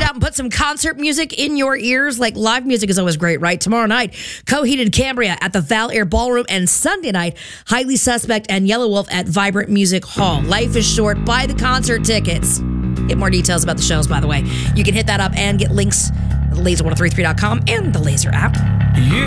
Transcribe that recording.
out and put some concert music in your ears. Like, live music is always great, right? Tomorrow night, Coheed and Cambria at the Val Air Ballroom, and Sunday night, Highly Suspect and Yellow Wolf at Vibrant Music Hall. Life is short. Buy the concert tickets. Get more details about the shows, by the way. You can hit that up and get links at laser1033.com and the Laser app.